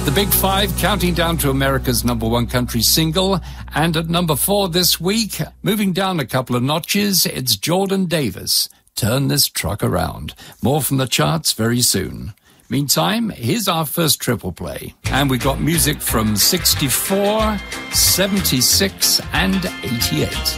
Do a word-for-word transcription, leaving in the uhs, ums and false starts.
The Big Five counting down to America's number one country single. And at number four this week, moving down a couple of notches, it's Jordan Davis. Turn This Truck Around. More from the charts very soon. Meantime, here's our first triple play. And we got music from sixty-four, seventy-six, and eighty-eight.